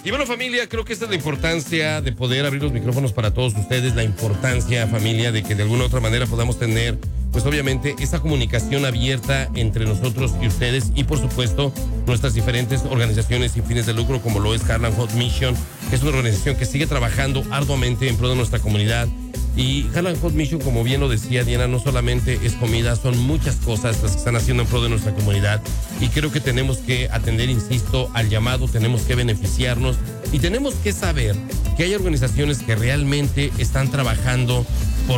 Y bueno, familia, creo que esta es la importancia de poder abrir los micrófonos para todos ustedes, la importancia, familia, de que de alguna u otra manera podamos tener, pues obviamente, esa comunicación abierta entre nosotros y ustedes y, por supuesto, nuestras diferentes organizaciones sin fines de lucro, como lo es Harlem Hot Mission, que es una organización que sigue trabajando arduamente en pro de nuestra comunidad. Y Harlem Hot Mission, como bien lo decía Diana, no solamente es comida, son muchas cosas las que están haciendo en pro de nuestra comunidad. Y creo que tenemos que atender, insisto, al llamado, tenemos que beneficiarnos y tenemos que saber que hay organizaciones que realmente están trabajando